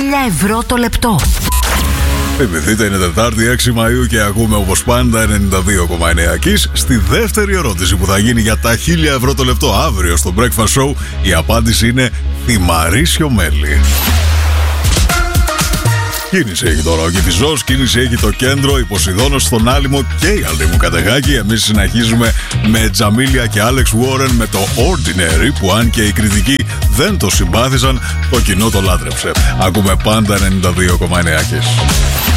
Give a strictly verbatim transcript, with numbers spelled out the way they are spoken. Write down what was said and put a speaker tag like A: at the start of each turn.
A: χίλια ευρώ το λεπτό.
B: Θυμηθείτε, είναι Τετάρτη έξι Μαΐου και ακούμε όπως πάντα ενενήντα δύο κόμμα εννέα Kiss. Στη δεύτερη ερώτηση που θα γίνει για τα χίλια ευρώ το λεπτό αύριο στο Breakfast Show, η απάντηση είναι θυμαρίσιο μέλι. Κίνηση έχει τώρα ο Κηφισός, κίνηση έχει το κέντρο, η Ποσειδώνος στον Άλυμο και η Αλδήμου Κατεγάκη. Εμείς συνεχίζουμε με Τζαμίλια και Άλεξ Βόρεν με το Ordinary, που αν και οι κριτικοί δεν το συμπάθησαν, το κοινό το λάτρεψε. Ακούμε πάντα ενενήντα δύο κόμμα εννέα Kiss.